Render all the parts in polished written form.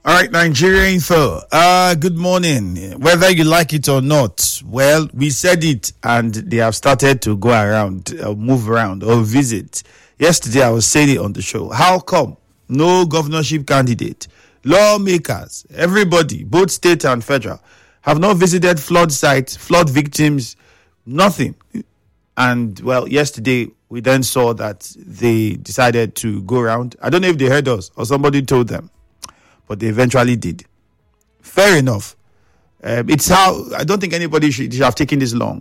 All right, Nigeria Info. Good morning. Whether you like it or not, well, we said it and they have started to go around, move around or visit. Yesterday, I was saying it on the show. How come no governorship candidate, lawmakers, everybody, both state and federal, have not visited flood sites, flood victims, nothing? And, well, yesterday, we then saw that they decided to go around. I don't know if they heard us or somebody told them, but they eventually did. Fair enough. It's how, I don't think anybody should have taken this long.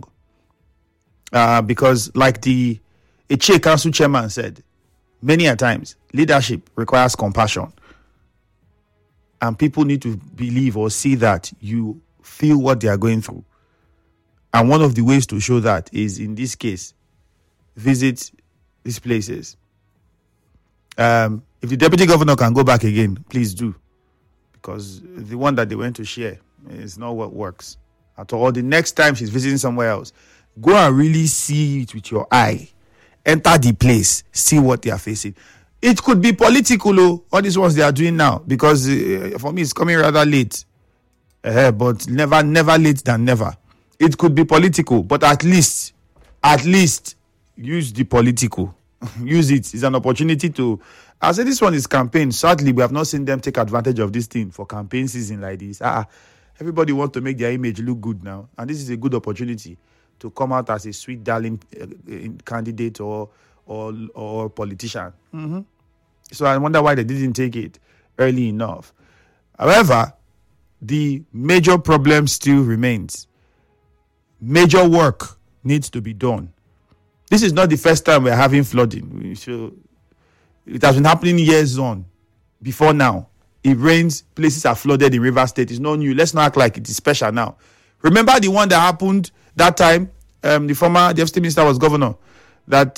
Because like the Eche Council chairman said, many a times, leadership requires compassion. And people need to believe or see that you feel what they are going through. And one of the ways to show that is, in this case, visit these places. If the deputy governor can go back again, please do. Because the one that they went to share is not what works at all. The next time she's visiting somewhere else, go and really see it with your eye. Enter the place, see what they are facing. It could be political, all these ones they are doing now, because for me it's coming rather late. But never late than never. It could be political, but at least use the political. Use it. It's an opportunity to. I say this one is campaign. Sadly, we have not seen them take advantage of this thing for campaign season like this. Everybody wants to make their image look good now, and this is a good opportunity to come out as a sweet darling candidate or politician. Mm-hmm. So I wonder why they didn't take it early enough. However, the major problem still remains. Major work needs to be done. This is not the first time we're having flooding. So it has been happening years on. Before now, it rains, places are flooded in Rivers State. It's not new. Let's not act like it is special now. Remember the one that happened that time? The former Deputy Minister was governor. That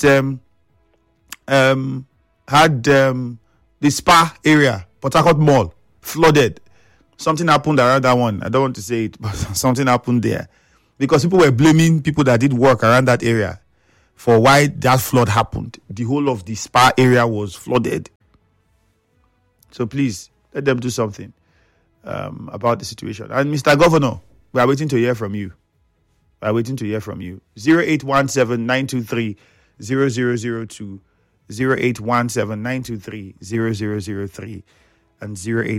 had the Spa area, Port Harcourt Mall, flooded. Something happened around that one. I don't want to say it, but something happened there. Because people were blaming people that did work around that area for why that flood happened. The whole of the Spa area was flooded. So please, let them do something about the situation. And Mr. Governor, we are waiting to hear from you. 0817-923-0002, 0817-923-0003, and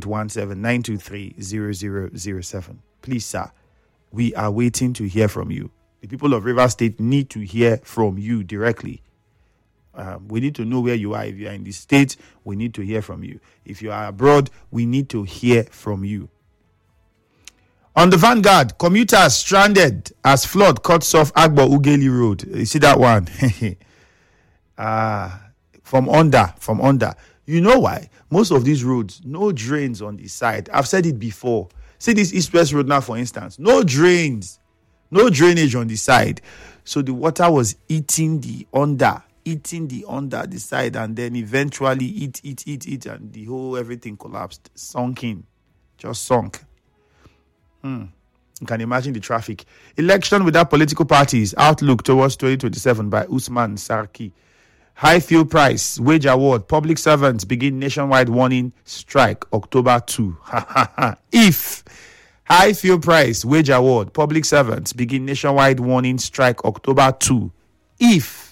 0817-923-0007. Please, sir, we are waiting to hear from you. The people of Rivers State need to hear from you directly. We need to know where you are. If you are in the state, we need to hear from you. If you are abroad, we need to hear from you. On the Vanguard, commuters stranded as flood cuts off Agbo Ugeli Road. You see that one? From under. You know why? Most of these roads, no drains on the side. I've said it before. See this East-West Road now, for instance. No drains. No drainage on the side. So the water was eating the under the side, and then eventually eat, and the whole everything collapsed. Sunk in. Just sunk. You can imagine the traffic. Election without political parties. Outlook towards 2027 by Usman Sarki. High fuel price. Wage award. Public servants begin nationwide warning strike October 2. If high fuel price. Wage award. Public servants begin nationwide warning strike October 2. If